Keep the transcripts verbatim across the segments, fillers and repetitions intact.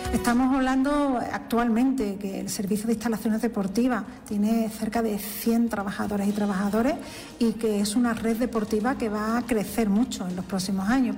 Estamos hablando actualmente que el servicio de instalaciones deportivas tiene cerca de cien trabajadores y trabajadores y que es una red deportiva que va a crecer mucho en los próximos años.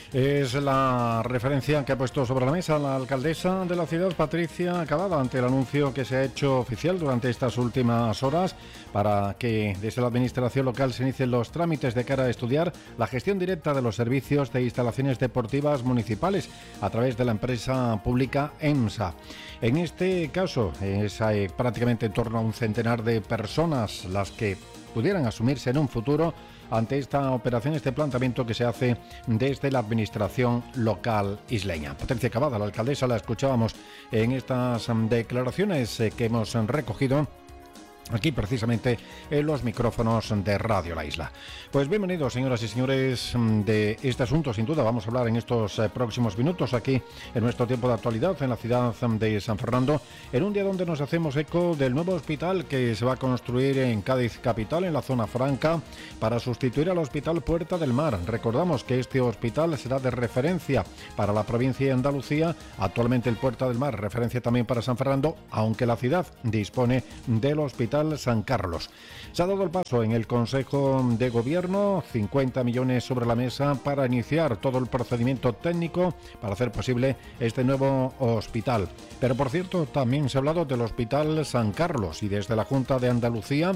Es la referencia que ha puesto sobre la mesa la alcaldesa de la ciudad, Patricia Cavada, ante el anuncio que se ha hecho oficial durante estas últimas horas para que desde la administración local se inicien los trámites de cara a estudiar la gestión directa de los servicios de instalaciones deportivas municipales a través de la empresa pública EMSA. En este caso es eh, prácticamente en torno a un centenar de personas las que pudieran asumirse en un futuro ante esta operación, este planteamiento que se hace desde la administración local isleña. Patricia Cavada, la alcaldesa, la escuchábamos en estas declaraciones que hemos recogido aquí precisamente en los micrófonos de Radio La Isla. Pues bienvenidos, señoras y señores, de este asunto. Sin duda vamos a hablar en estos eh, próximos minutos aquí en nuestro tiempo de actualidad en la ciudad de San Fernando, en un día donde nos hacemos eco del nuevo hospital que se va a construir en Cádiz capital, en la zona franca, para sustituir al Hospital Puerta del Mar. Recordamos que este hospital será de referencia para la provincia de Andalucía, actualmente el Puerta del Mar, referencia también para San Fernando, aunque la ciudad dispone del Hospital San Carlos. Se ha dado el paso en el Consejo de Gobierno, cincuenta millones sobre la mesa para iniciar todo el procedimiento técnico para hacer posible este nuevo hospital. Pero por cierto, también se ha hablado del Hospital San Carlos y desde la Junta de Andalucía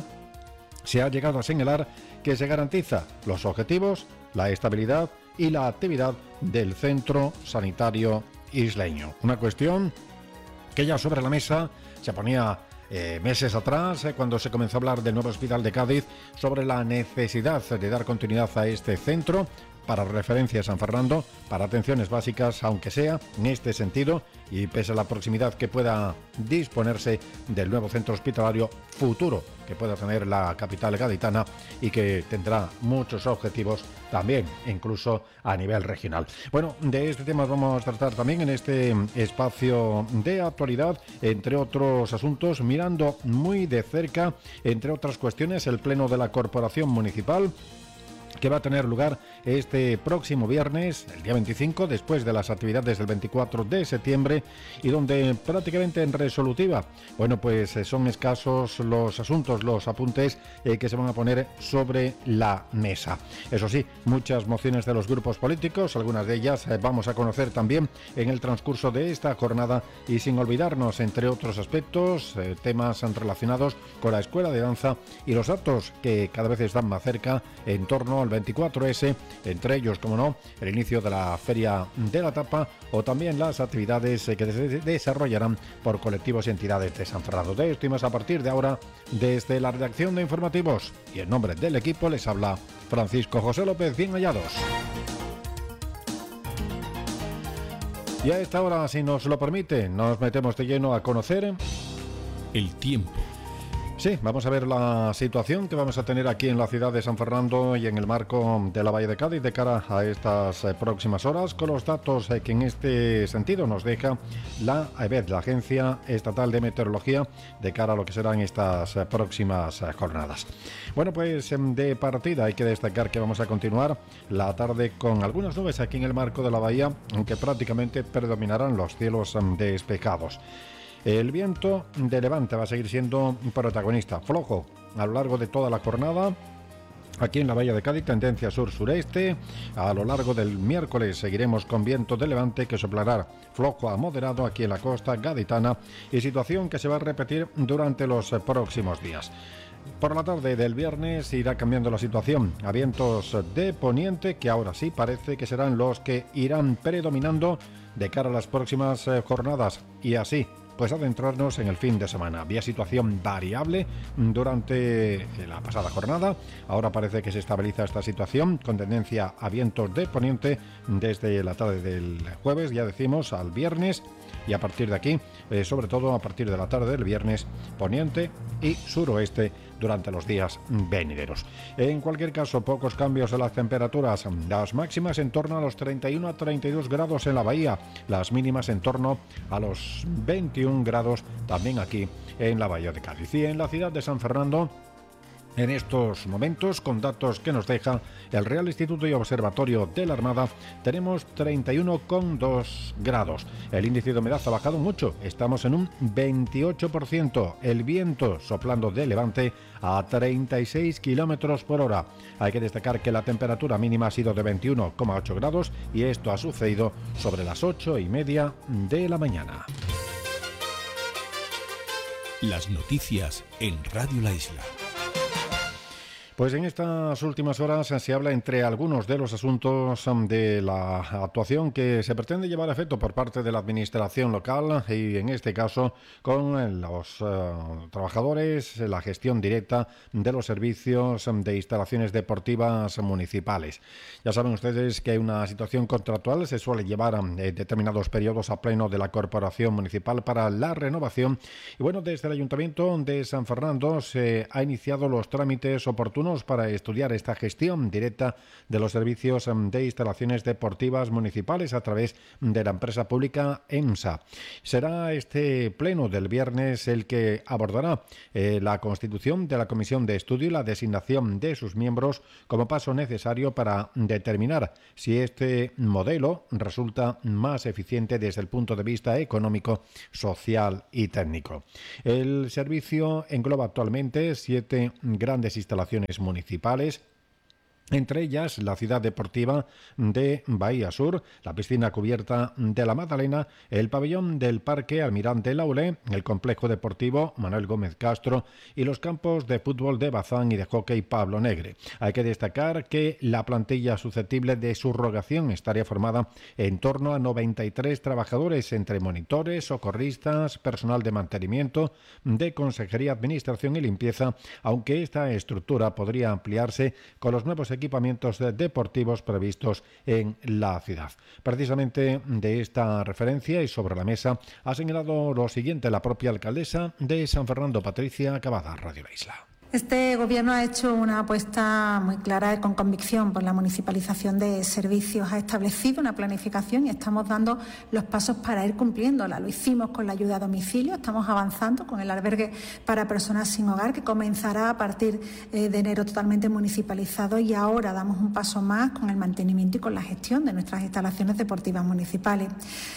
se ha llegado a señalar que se garantiza los objetivos, la estabilidad y la actividad del centro sanitario isleño. Una cuestión que ya sobre la mesa se ponía Eh, meses atrás, eh, cuando se comenzó a hablar del nuevo hospital de Cádiz, sobre la necesidad de dar continuidad a este centro para referencia a San Fernando, para atenciones básicas, aunque sea en este sentido, y pese a la proximidad que pueda disponerse del nuevo centro hospitalario futuro que pueda tener la capital gaditana y que tendrá muchos objetivos también, incluso a nivel regional. Bueno, de este tema vamos a tratar también en este espacio de actualidad, entre otros asuntos, mirando muy de cerca, entre otras cuestiones, el pleno de la Corporación Municipal, que va a tener lugar este próximo viernes, el día veinticinco, después de las actividades del veinticuatro de septiembre, y donde prácticamente en resolutiva, bueno, pues son escasos los asuntos, los apuntes eh, que se van a poner sobre la mesa. Eso sí, muchas mociones de los grupos políticos, algunas de ellas eh, vamos a conocer también en el transcurso de esta jornada, y sin olvidarnos, entre otros aspectos, eh, temas relacionados con la escuela de danza y los actos que cada vez están más cerca en torno al veinticuatro ese, entre ellos, como no, el inicio de la Feria de la Tapa o también las actividades que se desarrollarán por colectivos y entidades de San Fernando. De esto y más a partir de ahora, desde la redacción de informativos, y en nombre del equipo les habla Francisco José López. Bien hallados. Y a esta hora, si nos lo permite, nos metemos de lleno a conocer el tiempo. Sí, vamos a ver la situación que vamos a tener aquí en la ciudad de San Fernando y en el marco de la Bahía de Cádiz de cara a estas eh, próximas horas, con los datos eh, que en este sentido nos deja la A E B E T, la Agencia Estatal de Meteorología, de cara a lo que serán estas eh, próximas eh, jornadas. Bueno, pues eh, de partida hay que destacar que vamos a continuar la tarde con algunas nubes aquí en el marco de la bahía, aunque prácticamente predominarán los cielos eh, despejados. El viento de levante va a seguir siendo protagonista, flojo a lo largo de toda la jornada. Aquí en la Bahía de Cádiz, tendencia sur-sureste. A lo largo del miércoles seguiremos con viento de levante que soplará flojo a moderado aquí en la costa gaditana, y situación que se va a repetir durante los próximos días. Por la tarde del viernes irá cambiando la situación a vientos de poniente, que ahora sí parece que serán los que irán predominando de cara a las próximas jornadas, y así pues adentrarnos en el fin de semana. Había situación variable durante la pasada jornada, ahora parece que se estabiliza esta situación con tendencia a vientos de poniente desde la tarde del jueves, ya decimos, al viernes, y a partir de aquí, eh, sobre todo a partir de la tarde del viernes, poniente y suroeste durante los días venideros. En cualquier caso, pocos cambios en las temperaturas, las máximas en torno a los treinta y uno a treinta y dos grados en la bahía, las mínimas en torno a los veintiún grados también aquí en la Bahía de Cádiz. Y en la ciudad de San Fernando, En estos momentos, con datos que nos deja el Real Instituto y Observatorio de la Armada, tenemos treinta y uno coma dos grados. El índice de humedad ha bajado mucho, estamos en un veintiocho por ciento. El viento soplando de levante a treinta y seis kilómetros por hora. Hay que destacar que la temperatura mínima ha sido de veintiuno coma ocho grados y esto ha sucedido sobre las ocho y media de la mañana. Las noticias en Radio La Isla. Pues en estas últimas horas se habla entre algunos de los asuntos de la actuación que se pretende llevar a efecto por parte de la administración local y en este caso con los uh, trabajadores, la gestión directa de los servicios de instalaciones deportivas municipales. Ya saben ustedes que una situación contractual se suele llevar en determinados periodos a pleno de la Corporación Municipal para la renovación y bueno, desde el Ayuntamiento de San Fernando se ha iniciado los trámites oportunos para estudiar esta gestión directa de los servicios de instalaciones deportivas municipales a través de la empresa pública EMSA. Será este pleno del viernes el que abordará eh, la constitución de la Comisión de Estudio y la designación de sus miembros como paso necesario para determinar si este modelo resulta más eficiente desde el punto de vista económico, social y técnico. El servicio engloba actualmente siete grandes instalaciones municipales, entre ellas la ciudad deportiva de Bahía Sur, la piscina cubierta de la Magdalena, el pabellón del Parque Almirante Laulé, el complejo deportivo Manuel Gómez Castro y los campos de fútbol de Bazán y de hockey Pablo Negre. Hay que destacar que la plantilla susceptible de subrogación estaría formada en torno a noventa y tres trabajadores entre monitores, socorristas, personal de mantenimiento, de consejería, administración y limpieza, aunque esta estructura podría ampliarse con los nuevos equipamientos deportivos previstos en la ciudad. Precisamente de esta referencia y sobre la mesa ha señalado lo siguiente la propia alcaldesa de San Fernando, Patricia Cavada, Radio La Isla. Este Gobierno ha hecho una apuesta muy clara y con convicción por la municipalización de servicios. Ha establecido una planificación y estamos dando los pasos para ir cumpliéndola. Lo hicimos con la ayuda a domicilio, estamos avanzando con el albergue para personas sin hogar, que comenzará a partir de enero totalmente municipalizado, y ahora damos un paso más con el mantenimiento y con la gestión de nuestras instalaciones deportivas municipales.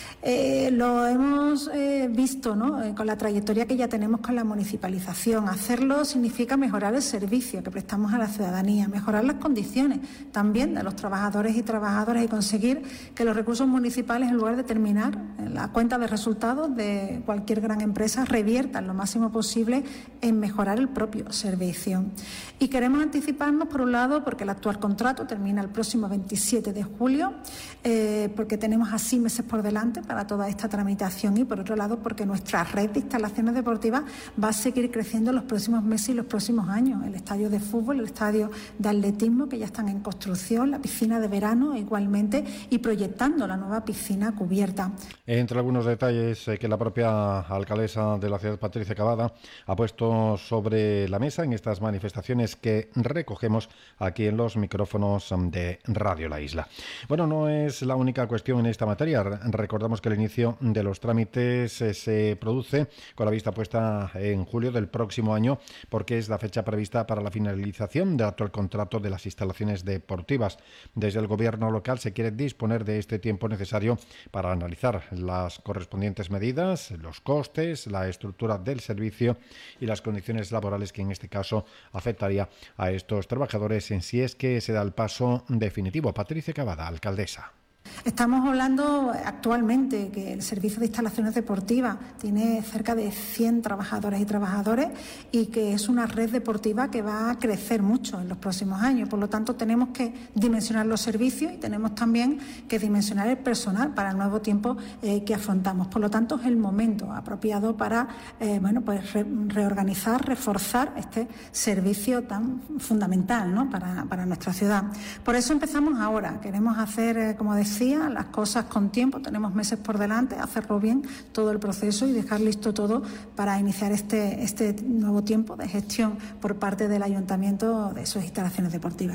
Eh, lo hemos eh, visto, ¿no?, eh, con la trayectoria que ya tenemos con la municipalización. Hacerlo significa mejorar el servicio que prestamos a la ciudadanía, mejorar las condiciones también de los trabajadores y trabajadoras y conseguir que los recursos municipales, en lugar de terminar en la cuenta de resultados de cualquier gran empresa, reviertan lo máximo posible en mejorar el propio servicio. Y queremos anticiparnos, por un lado, porque el actual contrato termina el próximo veintisiete de julio, eh, porque tenemos así meses por delante para toda esta tramitación, y por otro lado porque nuestra red de instalaciones deportivas va a seguir creciendo en los próximos meses y los próximos años. El estadio de fútbol, el estadio de atletismo, que ya están en construcción, la piscina de verano igualmente, y proyectando la nueva piscina cubierta. Entre algunos detalles que la propia alcaldesa de la ciudad, Patricia Cavada, ha puesto sobre la mesa en estas manifestaciones que recogemos aquí en los micrófonos de Radio La Isla. Bueno, no es la única cuestión en esta materia. Recordamos que el inicio de los trámites eh, se produce con la vista puesta en julio del próximo año, porque es la fecha prevista para la finalización del actual contrato de las instalaciones deportivas. Desde el Gobierno local se quiere disponer de este tiempo necesario para analizar las correspondientes medidas, los costes, la estructura del servicio y las condiciones laborales que en este caso afectaría a estos trabajadores en si es que se da el paso definitivo. Patricia Cavada, alcaldesa. Estamos hablando actualmente que el Servicio de Instalaciones Deportivas tiene cerca de cien trabajadoras y trabajadores y que es una red deportiva que va a crecer mucho en los próximos años. Por lo tanto, tenemos que dimensionar los servicios y tenemos también que dimensionar el personal para el nuevo tiempo eh, que afrontamos. Por lo tanto, es el momento apropiado para eh, bueno, pues re reorganizar, reforzar este servicio tan fundamental, ¿no?, para, para nuestra ciudad. Por eso empezamos ahora. Queremos hacer, eh, como decía, las cosas con tiempo, tenemos meses por delante, hacerlo bien todo el proceso y dejar listo todo para iniciar este, este nuevo tiempo de gestión por parte del Ayuntamiento de sus instalaciones deportivas.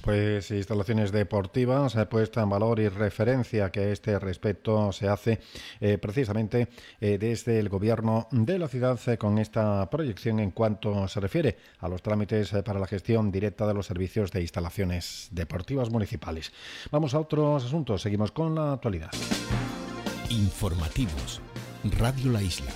Pues instalaciones deportivas, eh, puesta en valor y referencia que a este respecto se hace eh, precisamente eh, desde el Gobierno de la ciudad eh, con esta proyección en cuanto se refiere a los trámites eh, para la gestión directa de los servicios de instalaciones deportivas municipales. Vamos a otros asuntos, seguimos con la actualidad. Informativos, Radio La Isla.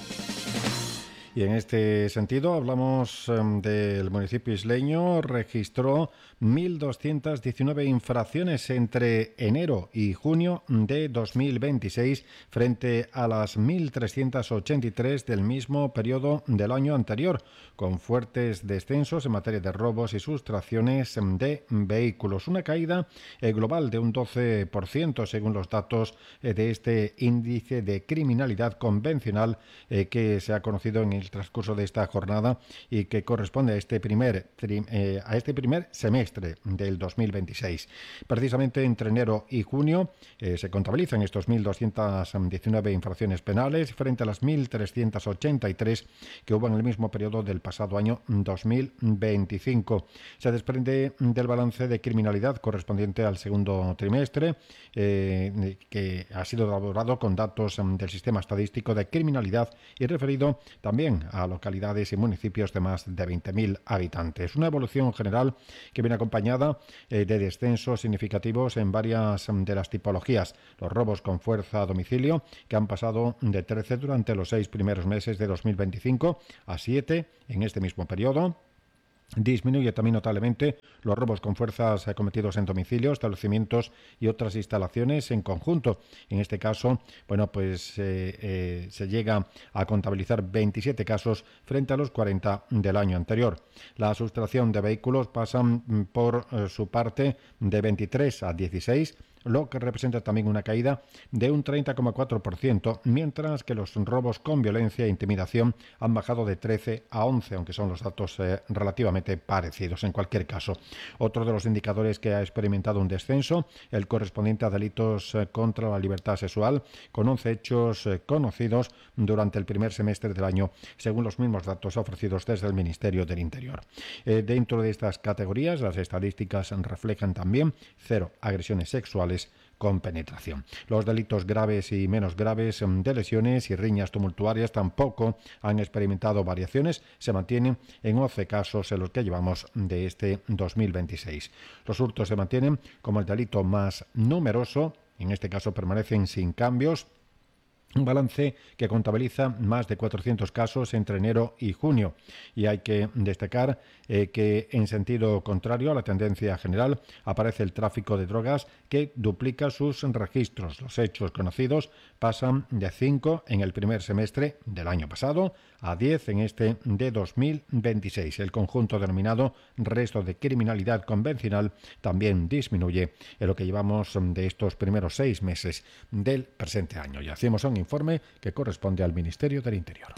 Y en este sentido hablamos um, del municipio isleño, registró mil doscientas diecinueve infracciones entre enero y junio de dos mil veintiséis frente a las mil trescientas ochenta y tres del mismo periodo del año anterior, con fuertes descensos en materia de robos y sustracciones de vehículos. Una caída eh, global de un doce por ciento según los datos eh, de este índice de criminalidad convencional eh, que se ha conocido en el transcurso de esta jornada y que corresponde a este primer eh, a este primer semestre del dos mil veintiséis. Precisamente entre enero y junio eh, se contabilizan estos mil doscientas diecinueve infracciones penales frente a las mil trescientas ochenta y tres que hubo en el mismo periodo del pasado año dos mil veinticinco. Se desprende del balance de criminalidad correspondiente al segundo trimestre eh, que ha sido elaborado con datos del sistema estadístico de criminalidad y referido también a localidades y municipios de más de veinte mil habitantes. Una evolución general que viene acompañada eh, de descensos significativos en varias de las tipologías. Los robos con fuerza a domicilio, que han pasado de trece durante los seis primeros meses de dos mil veinticinco a siete en este mismo periodo. Disminuye también notablemente los robos con fuerzas cometidos en domicilios, establecimientos y otras instalaciones en conjunto. En este caso, bueno, pues eh, eh, se llega a contabilizar veintisiete casos frente a los cuarenta del año anterior. La sustracción de vehículos pasa por eh, su parte de veintitrés a dieciséis, lo que representa también una caída de un treinta coma cuatro por ciento, mientras que los robos con violencia e intimidación han bajado de trece a once, aunque son los datos eh, relativamente parecidos en cualquier caso. Otro de los indicadores que ha experimentado un descenso, el correspondiente a delitos eh, contra la libertad sexual, con once hechos eh, conocidos durante el primer semestre del año, según los mismos datos ofrecidos desde el Ministerio del Interior. Eh, dentro de estas categorías, las estadísticas reflejan también cero agresiones sexuales con penetración. Los delitos graves y menos graves de lesiones y riñas tumultuarias tampoco han experimentado variaciones, se mantienen en once casos en los que llevamos de este dos mil veintiséis. Los hurtos se mantienen como el delito más numeroso, en este caso permanecen sin cambios. Un balance que contabiliza más de cuatrocientos casos entre enero y junio. Y hay que destacar eh, que en sentido contrario a la tendencia general aparece el tráfico de drogas que duplica sus registros. Los hechos conocidos pasan de cinco en el primer semestre del año pasado a diez en este de dos mil veintiséis. El conjunto denominado resto de criminalidad convencional también disminuye en lo que llevamos de estos primeros seis meses del presente año. Y hacemos un informe que corresponde al Ministerio del Interior.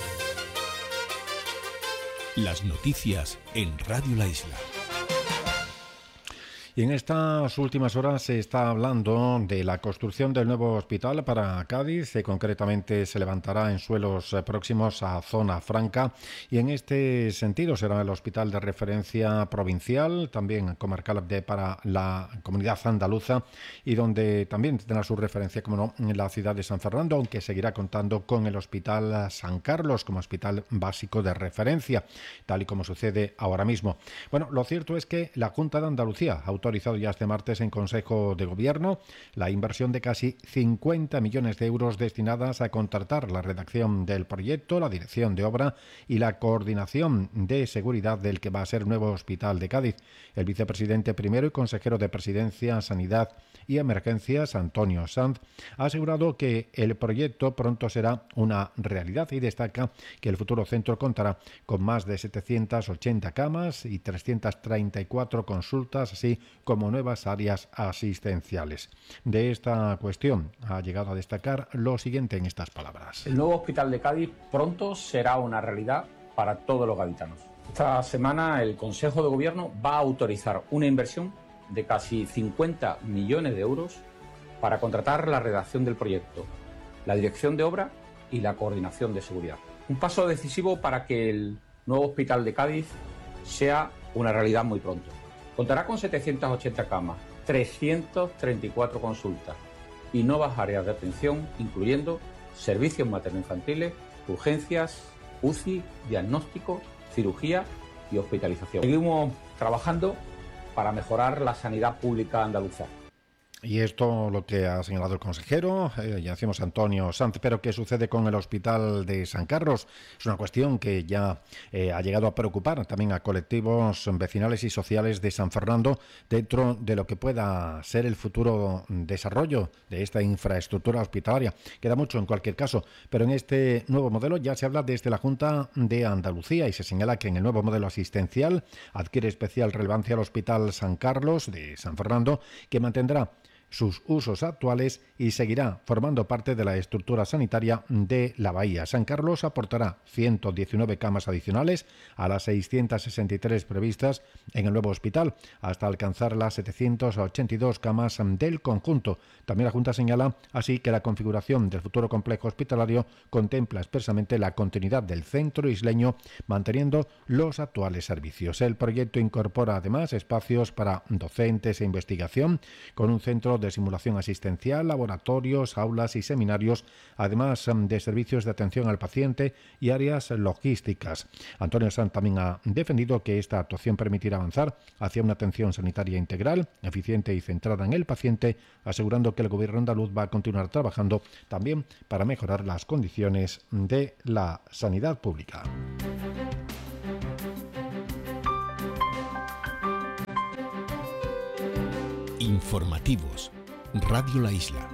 Las noticias en Radio La Isla. Y en estas últimas horas se está hablando de la construcción del nuevo hospital para Cádiz. Concretamente se levantará en suelos próximos a Zona Franca y en este sentido será el hospital de referencia provincial, también comarcal de, para la comunidad andaluza y donde también tendrá su referencia, como no, en la ciudad de San Fernando, aunque seguirá contando con el Hospital San Carlos como hospital básico de referencia, tal y como sucede ahora mismo. Bueno, lo cierto es que la Junta de Andalucía ha autorizado ya este martes en Consejo de Gobierno la inversión de casi cincuenta millones de euros destinadas a contratar la redacción del proyecto, la dirección de obra y la coordinación de seguridad del que va a ser el nuevo hospital de Cádiz. El vicepresidente primero y consejero de Presidencia, Sanidad y Emergencias, Antonio Sanz, ha asegurado que el proyecto pronto será una realidad y destaca que el futuro centro contará con más de setecientas ochenta camas y trescientas treinta y cuatro consultas, así como nuevas áreas asistenciales. De esta cuestión ha llegado a destacar lo siguiente en estas palabras. El nuevo hospital de Cádiz pronto será una realidad para todos los gaditanos. Esta semana el Consejo de Gobierno va a autorizar una inversión de casi cincuenta millones de euros para contratar la redacción del proyecto, la dirección de obra y la coordinación de seguridad. Un paso decisivo para que el nuevo hospital de Cádiz sea una realidad muy pronto. Contará con setecientas ochenta camas, trescientas treinta y cuatro consultas y nuevas áreas de atención, incluyendo servicios materno-infantiles, urgencias, U C I, diagnóstico, cirugía y hospitalización. Seguimos trabajando para mejorar la sanidad pública andaluza. Y esto lo que ha señalado el consejero, eh, ya decimos Antonio Sanz, pero ¿qué sucede con el Hospital de San Carlos? Es una cuestión que ya eh, ha llegado a preocupar también a colectivos vecinales y sociales de San Fernando dentro de lo que pueda ser el futuro desarrollo de esta infraestructura hospitalaria. Queda mucho en cualquier caso, pero en este nuevo modelo ya se habla desde la Junta de Andalucía y se señala que en el nuevo modelo asistencial adquiere especial relevancia el Hospital San Carlos de San Fernando, que mantendrá sus usos actuales y seguirá formando parte de la estructura sanitaria de la Bahía. San Carlos aportará ciento diecinueve camas adicionales a las seiscientas sesenta y tres previstas en el nuevo hospital, hasta alcanzar las setecientas ochenta y dos camas del conjunto. También la Junta señala así que la configuración del futuro complejo hospitalario contempla expresamente la continuidad del centro isleño, manteniendo los actuales servicios. El proyecto incorpora además espacios para docentes e investigación, con un centro de simulación asistencial, laboratorios, aulas y seminarios, además de servicios de atención al paciente y áreas logísticas. Antonio Sanz también ha defendido que esta actuación permitirá avanzar hacia una atención sanitaria integral, eficiente y centrada en el paciente, asegurando que el Gobierno andaluz va a continuar trabajando también para mejorar las condiciones de la sanidad pública. Informativos, Radio La Isla.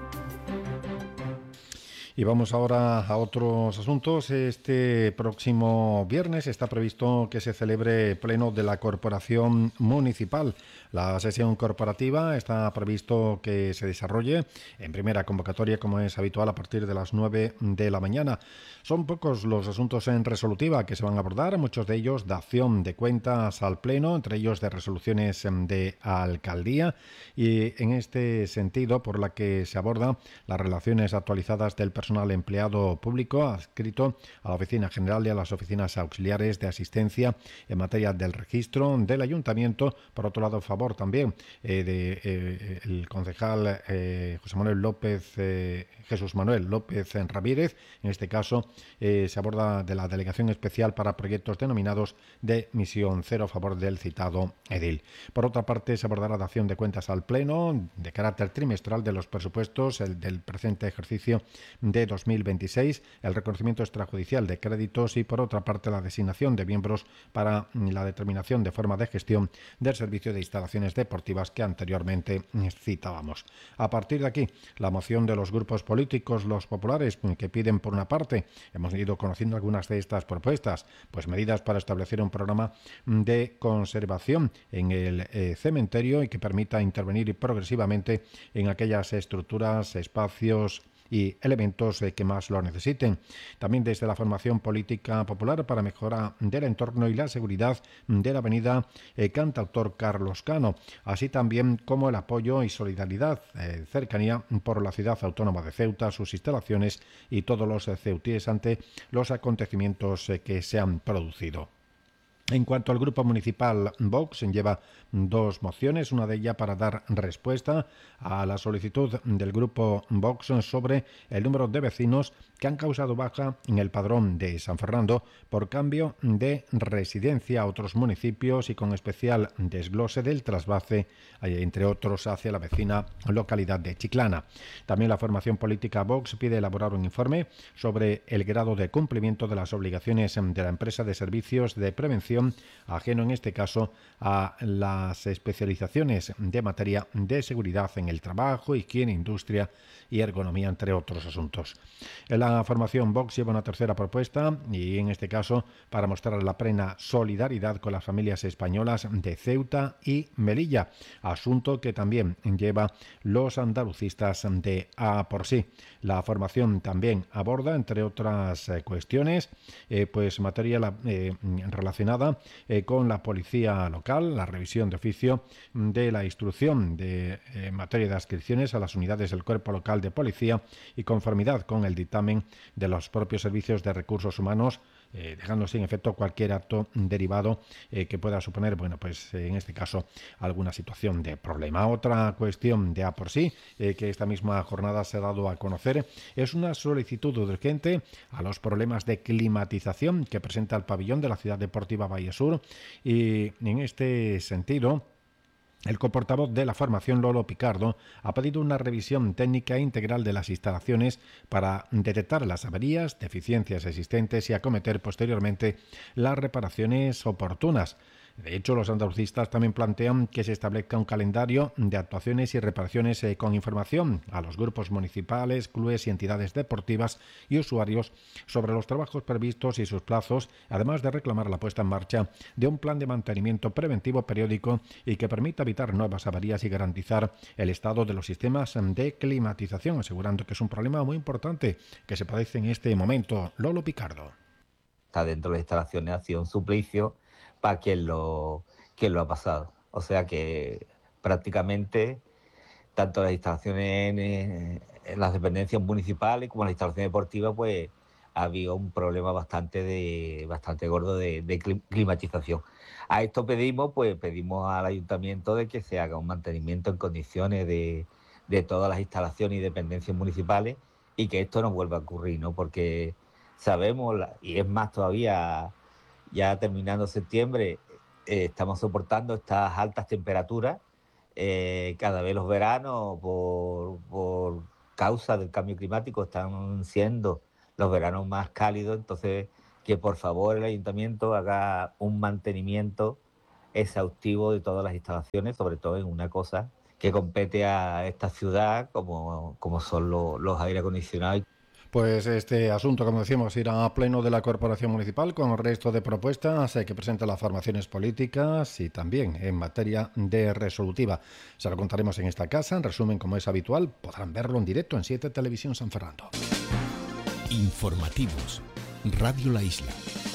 Y vamos ahora a otros asuntos. Este próximo viernes está previsto que se celebre pleno de la Corporación Municipal. La sesión corporativa está previsto que se desarrolle en primera convocatoria, como es habitual, a partir de las nueve de la mañana. Son pocos los asuntos en resolutiva que se van a abordar, muchos de ellos de acción de cuentas al Pleno, entre ellos de resoluciones de alcaldía, y en este sentido por la que se aborda las relaciones actualizadas del personal empleado público adscrito a la Oficina General y a las oficinas auxiliares de asistencia en materia del registro del Ayuntamiento. Por otro lado, a favor también eh, de eh, el concejal eh, José Manuel López, eh, Jesús Manuel López Ramírez. En este caso eh, se aborda de la Delegación Especial para Proyectos denominados de Misión Cero a favor del citado edil. Por otra parte, se abordará la dación de cuentas al Pleno de carácter trimestral de los presupuestos el del presente ejercicio de dos mil veintiséis, el reconocimiento extrajudicial de créditos y, por otra parte, la designación de miembros para la determinación de forma de gestión del servicio de instalaciones deportivas que anteriormente citábamos. A partir de aquí, la moción de los grupos políticos, los populares, que piden, por una parte, hemos ido conociendo algunas de estas propuestas, pues medidas para establecer un programa de conservación en el eh, cementerio y que permita intervenir progresivamente en aquellas estructuras, espacios y elementos eh, que más lo necesiten. También desde la formación política popular para mejora del entorno y la seguridad de la avenida eh, Cantautor Carlos Cano, así también como el apoyo y solidaridad, eh, cercanía por la ciudad autónoma de Ceuta, sus instalaciones y todos los eh, ceutíes ante los acontecimientos eh, que se han producido. En cuanto al grupo municipal Vox, lleva dos mociones, una de ellas para dar respuesta a la solicitud del grupo Vox sobre el número de vecinos que han causado baja en el padrón de San Fernando por cambio de residencia a otros municipios y con especial desglose del trasvase, entre otros, hacia la vecina localidad de Chiclana. También la formación política Vox pide elaborar un informe sobre el grado de cumplimiento de las obligaciones de la empresa de servicios de prevención, ajeno en este caso a las especializaciones de materia de seguridad en el trabajo, higiene, industria y ergonomía, entre otros asuntos. La formación Vox lleva una tercera propuesta y en este caso para mostrar la plena solidaridad con las familias españolas de Ceuta y Melilla, asunto que también lleva los andalucistas de A por sí. La formación también aborda, entre otras eh, cuestiones, eh, pues materia eh, relacionada eh, con la policía local, la revisión de oficio de la instrucción de eh, materia de adscripciones a las unidades del Cuerpo Local de Policía y conformidad con el dictamen de los propios servicios de recursos humanos eh, dejando sin efecto cualquier acto derivado eh, que pueda suponer, bueno, pues eh, en este caso alguna situación de problema. Otra cuestión de a por sí eh, que esta misma jornada se ha dado a conocer es una solicitud urgente a los problemas de climatización que presenta el pabellón de la Ciudad Deportiva Vallesur, y en este sentido el coportavoz de la formación, Lolo Picardo, ha pedido una revisión técnica integral de las instalaciones para detectar las averías, deficiencias existentes y acometer posteriormente las reparaciones oportunas. De hecho, los andalucistas también plantean que se establezca un calendario de actuaciones y reparaciones eh, con información a los grupos municipales, clubes y entidades deportivas y usuarios sobre los trabajos previstos y sus plazos, además de reclamar la puesta en marcha de un plan de mantenimiento preventivo periódico y que permita evitar nuevas averías y garantizar el estado de los sistemas de climatización, asegurando que es un problema muy importante que se padece en este momento. Lolo Picardo. Está dentro de las instalaciones, ha sido un suplicio para quien lo, quien lo ha pasado. O sea que prácticamente tanto las instalaciones en, en las dependencias municipales como las instalaciones deportivas, pues ha habido un problema bastante de bastante gordo de, de climatización. A esto pedimos, pues pedimos al ayuntamiento de que se haga un mantenimiento en condiciones de, de todas las instalaciones y dependencias municipales y que esto no vuelva a ocurrir, ¿no? Porque sabemos, y es más todavía, ya terminando septiembre, eh, estamos soportando estas altas temperaturas. Eh, cada vez los veranos, por, por causa del cambio climático, están siendo los veranos más cálidos. Entonces, que por favor el ayuntamiento haga un mantenimiento exhaustivo de todas las instalaciones, sobre todo en una cosa que compete a esta ciudad, como, como son lo, los aire acondicionados. Pues este asunto, como decimos, irá a pleno de la Corporación Municipal con el resto de propuestas que presentan las formaciones políticas y también en materia de resolutiva. Se lo contaremos en esta casa. En resumen, como es habitual, podrán verlo en directo en siete Televisión San Fernando. Informativos. Radio La Isla.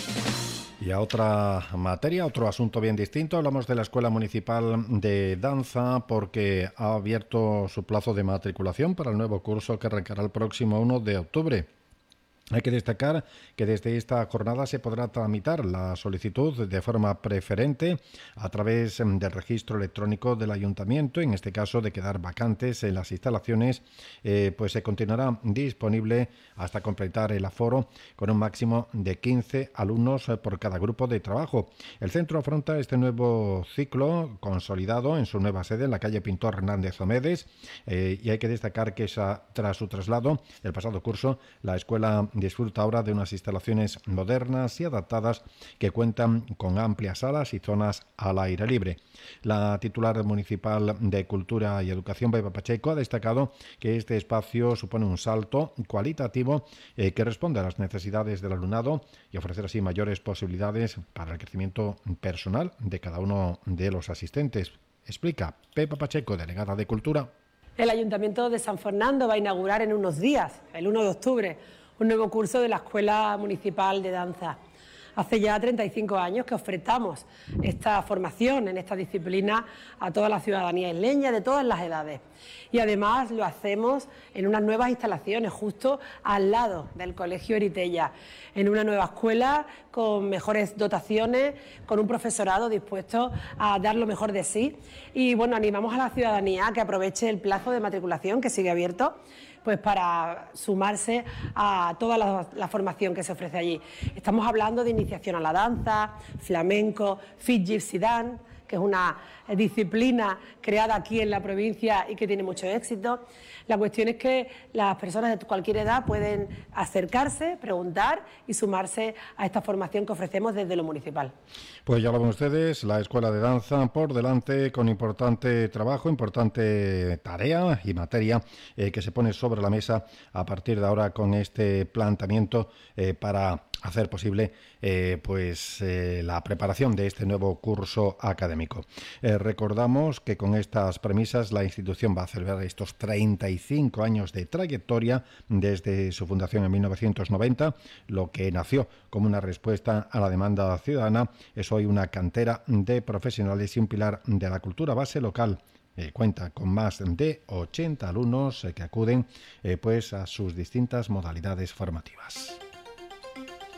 Y a otra materia, otro asunto bien distinto, hablamos de la Escuela Municipal de Danza porque ha abierto su plazo de matriculación para el nuevo curso que arrancará el próximo uno de octubre. Hay que destacar que desde esta jornada se podrá tramitar la solicitud de forma preferente a través del registro electrónico del ayuntamiento. En este caso, de quedar vacantes en las instalaciones, eh, pues se continuará disponible hasta completar el aforo con un máximo de quince alumnos por cada grupo de trabajo. El centro afronta este nuevo ciclo consolidado en su nueva sede en la calle Pintor Hernández Omedes, eh, y hay que destacar que esa, tras su traslado el pasado curso, la escuela disfruta ahora de unas instalaciones modernas y adaptadas que cuentan con amplias salas y zonas al aire libre. La titular municipal de Cultura y Educación, Pepa Pacheco, ha destacado que este espacio supone un salto cualitativo eh, que responde a las necesidades del alumnado y ofrecer así mayores posibilidades para el crecimiento personal de cada uno de los asistentes. Explica Pepa Pacheco, delegada de Cultura. El Ayuntamiento de San Fernando va a inaugurar en unos días, el uno de octubre, un nuevo curso de la Escuela Municipal de Danza. Hace ya treinta y cinco años que ofertamos esta formación en esta disciplina a toda la ciudadanía isleña de todas las edades. Y además lo hacemos en unas nuevas instalaciones justo al lado del Colegio Eritella, en una nueva escuela con mejores dotaciones, con un profesorado dispuesto a dar lo mejor de sí. Y bueno, animamos a la ciudadanía a que aproveche el plazo de matriculación que sigue abierto, pues para sumarse a toda la, la formación que se ofrece allí. Estamos hablando de iniciación a la danza, flamenco, Fit Gypsy Dance, que es una disciplina creada aquí en la provincia y que tiene mucho éxito. La cuestión es que las personas de cualquier edad pueden acercarse, preguntar y sumarse a esta formación que ofrecemos desde lo municipal. Pues ya lo ven ustedes, la Escuela de Danza por delante con importante trabajo, importante tarea y materia eh, que se pone sobre la mesa a partir de ahora con este planteamiento eh, para hacer posible eh, pues eh, la preparación de este nuevo curso académico. Eh, recordamos que con estas premisas la institución va a celebrar estos treinta y cinco años de trayectoria desde su fundación en mil novecientos noventa, lo que nació como una respuesta a la demanda ciudadana. Es hoy una cantera de profesionales y un pilar de la cultura base local. Eh, cuenta con más de ochenta alumnos eh, que acuden eh, pues a sus distintas modalidades formativas.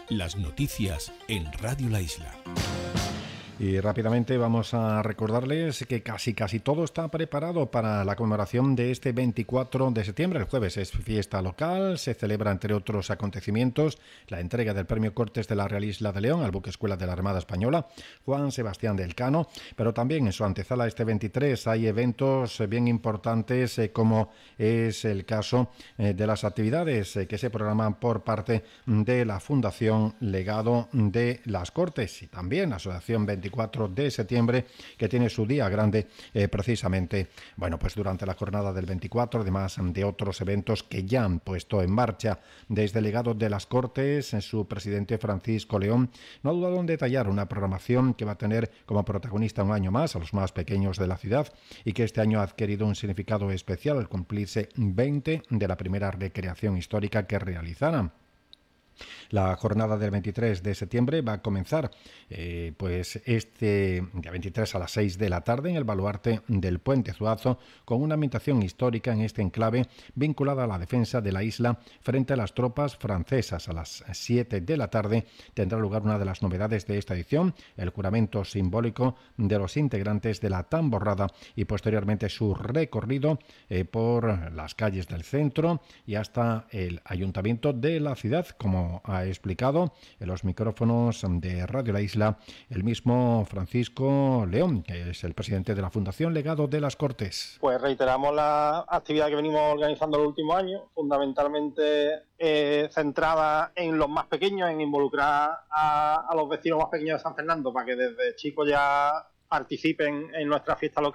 Las noticias en Radio La Isla. Y rápidamente vamos a recordarles que casi casi todo está preparado para la conmemoración de este veinticuatro de septiembre. El jueves es fiesta local, se celebra entre otros acontecimientos la entrega del Premio Cortes de la Real Isla de León al buque escuela de la Armada Española, Juan Sebastián del Cano, pero también en su antesala este veintitrés hay eventos bien importantes eh, como es el caso eh, de las actividades eh, que se programan por parte de la Fundación Legado de las Cortes y también la Asociación veinticuatro de septiembre, que tiene su día grande eh, precisamente, bueno, pues durante la jornada del veinticuatro, además de otros eventos que ya han puesto en marcha. Desde el Legado de las Cortes, su presidente Francisco León no ha dudado en detallar una programación que va a tener como protagonista un año más a los más pequeños de la ciudad y que este año ha adquirido un significado especial al cumplirse veinte de la primera recreación histórica que realizaran. La jornada del veintitrés de septiembre va a comenzar eh, pues este día veintitrés a las seis de la tarde en el baluarte del Puente Zuazo, con una ambientación histórica en este enclave vinculada a la defensa de la isla frente a las tropas francesas. A las siete de la tarde tendrá lugar una de las novedades de esta edición, el juramento simbólico de los integrantes de la Tamborrada y posteriormente su recorrido eh, por las calles del centro y hasta el ayuntamiento de la ciudad, como ha explicado en los micrófonos de Radio La Isla el mismo Francisco León, que es el presidente de la Fundación Legado de las Cortes. Pues reiteramos la actividad que venimos organizando los últimos años, fundamentalmente eh, centrada en los más pequeños, en involucrar a, a los vecinos más pequeños de San Fernando para que desde chicos ya participen en nuestra fiesta local.